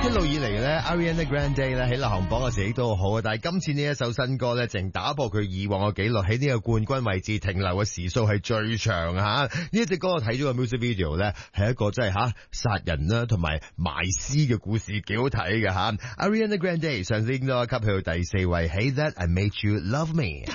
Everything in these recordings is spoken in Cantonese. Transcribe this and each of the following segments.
一路以嚟咧 Ariana Grande 咧喺流行榜嘅成績都好好，但係今次呢一首新歌咧，淨打破佢以往嘅紀錄，喺呢個冠軍位置停留嘅時數係最長啊！呢一隻歌我睇咗個 music video 咧，係一個真係殺人啦同埋埋屍嘅故事，幾好睇嘅吓。Ariana Grande 上升咗一級去到第4位 ，Hey That I Made You Love Me。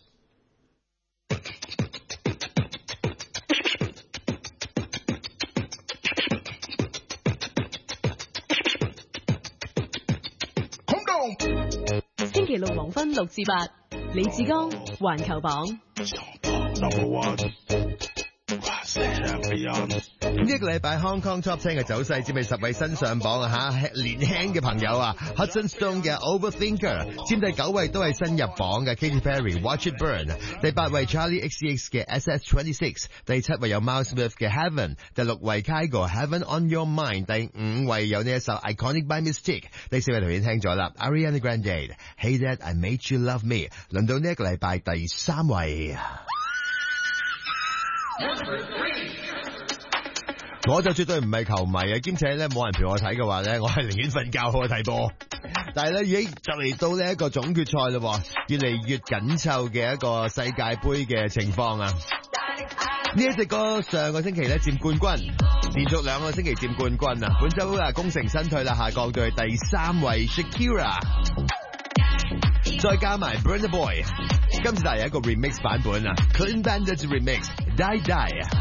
星期六黃昏6至8，李志剛環球榜。 呢一個禮拜 Hong Kong Top 10嘅走勢，只係10位新上榜啊吓，年輕嘅朋友啊 ，Hudson Stone 嘅 Overthinker 佔第9位，都係新入榜嘅 Katy Perry Watch It Burn， 第8位 Charlie XCX 嘅 SS26， 第7位有 Miles Smith 嘅 Heaven， 第6位 Kygo Heaven on Your Mind， 第5位有呢一首 Iconic by Mistake， 第4位頭先聽咗啦 Ariana Grande Hey That I Made You Love Me， 輪到呢一個禮拜第3位。我就絕對唔係球迷啊，兼且咧冇人陪我睇嘅話咧，我係寧願瞓覺好過睇波。但係咧已經就嚟到呢一個總決賽咯，越嚟越緊湊嘅一個世界盃嘅情況啊！呢一隻歌上個星期咧佔冠軍，連續2個星期佔冠軍啊！本周功成身退啦，下降到去第3位 Shakira， 再加埋 Burna Boy， 今次帶嚟一個 remix 版本啊 ，Clean Bandit Remix Die Die。